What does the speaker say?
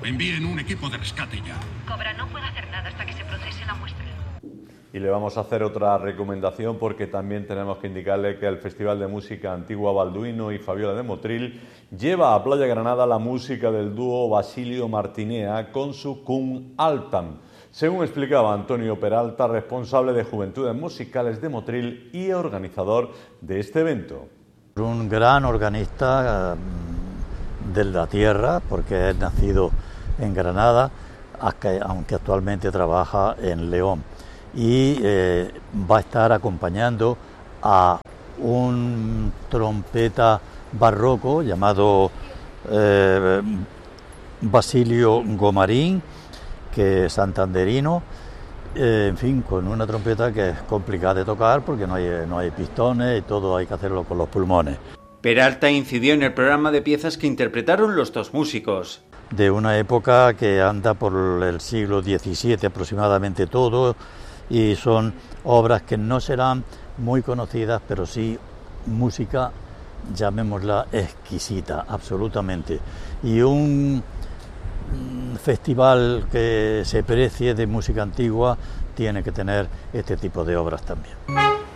Envíen un equipo de rescate ya. Cobra no puede hacer nada hasta que se procese la muestra. Y le vamos a hacer otra recomendación porque también tenemos que indicarle que el Festival de Música Antigua Balduino y Fabiola de Motril lleva a Playa Granada la música del dúo Basilio Martinea con su Cum Altam, según explicaba Antonio Peralta, responsable de Juventudes Musicales de Motril y organizador de este evento. Un gran organista de la tierra, porque es nacido en Granada, aunque actualmente trabaja en León. Y va a estar acompañando a un trompeta barroco llamado Basilio Gomarín, que es santanderino, en fin, con una trompeta que es complicada de tocar porque no hay pistones y todo hay que hacerlo con los pulmones. Peralta incidió en el programa de piezas que interpretaron los dos músicos. De una época que anda por el siglo XVII aproximadamente todo, y son obras que no serán muy conocidas, pero sí música, llamémosla exquisita, absolutamente. Y un festival que se precie de música antigua tiene que tener este tipo de obras también.